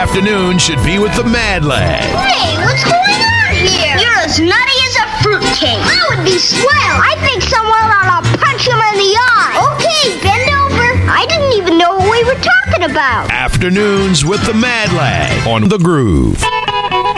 afternoon should be with the Mad Lad. Hey, what's going on here? You're as nutty as a fruitcake. That would be swell. I think someone ought to punch him in the eye. Okay, bend over. I didn't even know what we were talking about. Afternoons with the Mad Lad on The Groove.